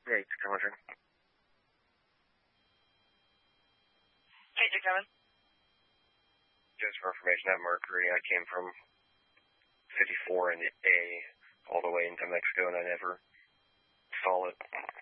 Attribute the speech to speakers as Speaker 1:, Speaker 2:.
Speaker 1: Yeah, Kevin.
Speaker 2: Hey, Kevin.
Speaker 1: Just for information, at Mercury, I came from 54 and A all the way into Mexico, and I never saw it.